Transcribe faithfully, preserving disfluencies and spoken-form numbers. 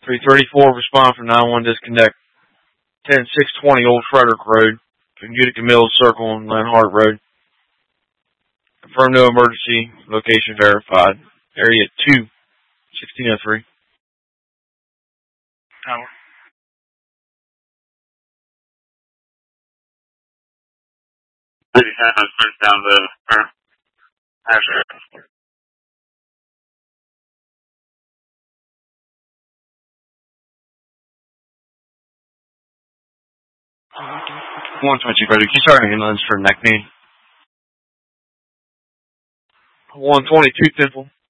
three thirty-four, respond for nine one disconnect. ten six twenty Old Frederick Road, Utica Mills Circle and Lenhart Road. Confirm no emergency. Location verified. Area two, sixteen oh three. Tower. thirty-seven, first down the, or, after. one twenty, brother. Can you start ambulance for neck knee? one twenty-two Temple.